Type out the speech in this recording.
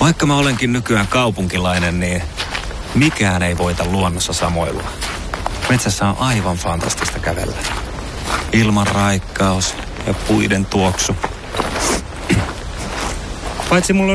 Vaikka mä olenkin nykyään kaupunkilainen, niin mikään ei voita luonnossa samoilua. Metsässä on aivan fantastista kävellä. Ilman raikkaus ja puiden tuoksu. Paitsi mulla